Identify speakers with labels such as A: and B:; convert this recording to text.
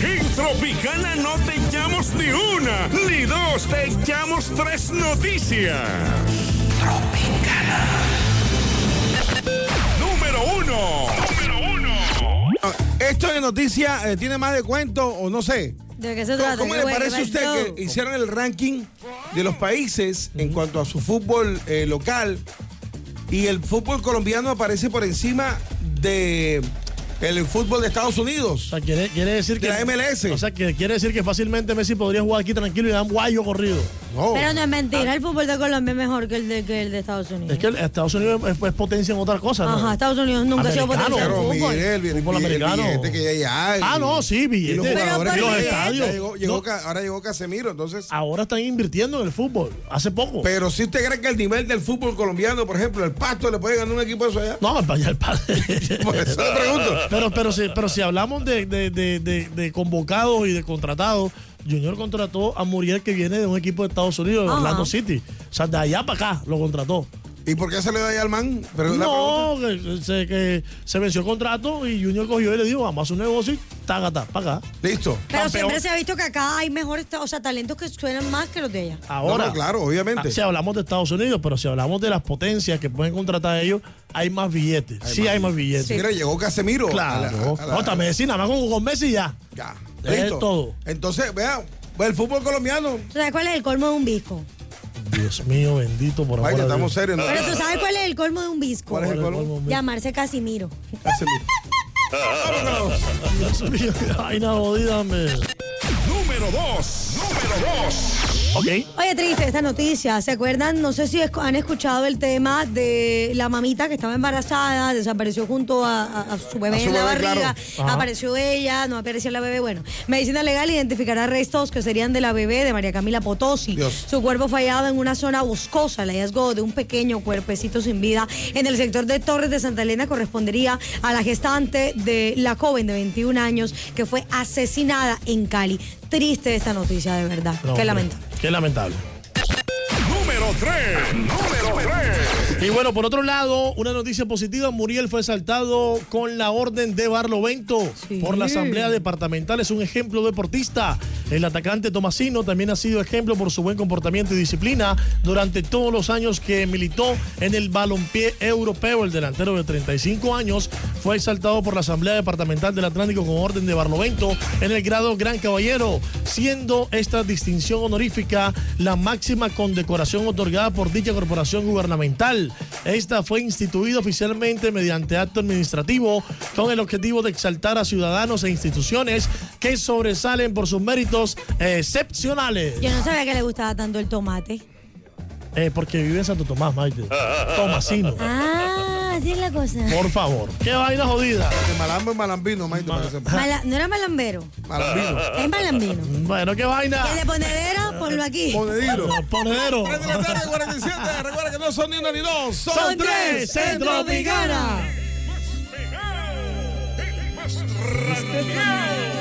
A: En Tropicana no te echamos ni una, ni dos, te echamos tres noticias. Tropicana. Número uno.
B: Esto de noticias tiene más de cuento o no sé.
C: ¿De qué se trata?
B: ¿Cómo le parece a usted que hicieron el ranking de los países en cuanto a su fútbol local y el fútbol colombiano aparece por encima de el fútbol de Estados Unidos?
D: O sea, quiere decir
B: de
D: que
B: la MLS.
D: O sea, que quiere decir que fácilmente Messi podría jugar aquí tranquilo y dar un guayo corrido.
B: No.
C: Pero no es mentira, el fútbol de Colombia es mejor que el de Estados Unidos.
D: Es que Estados Unidos es potencia en otra cosa, ¿no?
C: Ajá, Estados Unidos nunca ha sido
D: Americano.
C: potencia en
B: Pero
C: fútbol.
B: mire, el
D: Fútbol americano.
B: billete que ya hay.
D: No, sí,
B: Y
D: billetes.
B: los jugadores
D: Y
B: que
D: los
B: ya
D: estadios.
B: ahora llegó Casemiro, entonces.
D: Ahora están invirtiendo en el fútbol, hace poco.
B: Pero si usted cree que el nivel del fútbol colombiano, por ejemplo, el Pasto le puede ganar un equipo de eso allá.
D: No, para allá el padre.
B: Por eso le pregunto.
D: Pero si hablamos de convocados y de contratados, Junior contrató a Muriel, que viene de un equipo de Estados Unidos, de
C: Ajá.
D: Orlando City. O sea, de allá para acá lo contrató.
B: ¿Y por qué se le da allá al man? Pero
D: No, que se venció el contrato y Junior cogió y le dijo, vamos a hacer un negocio y tágata, para acá.
B: Listo.
C: Pero
D: Campeón.
C: siempre se ha visto que acá hay mejores, o sea, talentos que suenan más que los de allá.
D: Ahora,
B: No, claro, obviamente.
D: Si hablamos de Estados Unidos, pero si hablamos de las potencias que pueden contratar a ellos, hay más billetes. Hay más billetes.
C: Sí.
B: Mira, llegó Casemiro.
D: Claro. No, también decir, nada más con Messi y ya.
B: Ya.
D: Es
B: Listo.
D: todo.
B: Entonces, vea, el fútbol colombiano.
C: ¿Sabes cuál es el colmo de un visco?
D: Dios mío, bendito, por
B: Vaya,
D: amor a
B: estamos
D: Dios.
B: serios, ¿no?
C: Pero tú sabes cuál es el colmo de un visco.
B: ¿Cuál es el colmo?
C: Llamarse Casimiro.
B: Casemiro. Vámonos.
D: Dios mío, qué vaina jodida, hombre.
A: Número 2.
D: Ok.
C: Oye, triste esta noticia. ¿Se acuerdan? No sé si han escuchado el tema de la mamita que estaba embarazada, desapareció junto a su bebé
B: A su
C: en la
B: bebé,
C: barriga.
B: claro.
D: Ajá.
C: Apareció ella, no apareció la bebé. Bueno, Medicina Legal identificará restos que serían de la bebé de María Camila Potosí.
B: Dios.
C: Su cuerpo fue hallado en una zona boscosa. El hallazgo de un pequeño cuerpecito sin vida en el sector de Torres de Santa Elena correspondería a la gestante de la joven de 21 años que fue asesinada en Cali. Triste esta noticia, de verdad.
D: No,
C: Qué
D: hombre,
C: lamentable.
D: Qué lamentable.
A: Número 3.
D: Y bueno, por otro lado, una noticia positiva, Muriel fue exaltado con la Orden de Barlovento
C: Sí.
D: por la Asamblea Departamental. Es un ejemplo deportista. El atacante Tomasino también ha sido ejemplo por su buen comportamiento y disciplina durante todos los años que militó en el balompié europeo. El delantero de 35 años fue exaltado por la Asamblea Departamental del Atlántico con Orden de Barlovento en el grado Gran Caballero, siendo esta distinción honorífica la máxima condecoración otorgada por dicha corporación gubernamental. Esta fue instituida oficialmente mediante acto administrativo con el objetivo de exaltar a ciudadanos e instituciones que sobresalen por sus méritos excepcionales.
C: Yo no sabía que le gustaba tanto el tomate.
D: Porque vive en Santo Tomás, Maite. Tomasino.
C: Ah, así es la cosa.
D: Por favor. Qué vaina jodida.
B: De malambo en malambino, Maite, parece.
C: No era malambero,
B: Malambino.
C: es malambino.
D: Bueno, qué vaina.
C: Y el de ponedera, ponlo aquí.
B: Ponediro.
D: Ponedero.
B: 3 de la tarde, 47. Recuerda que no son ni uno ni dos.
D: Son tres en Tropicana.
A: Más pegado, el más radial.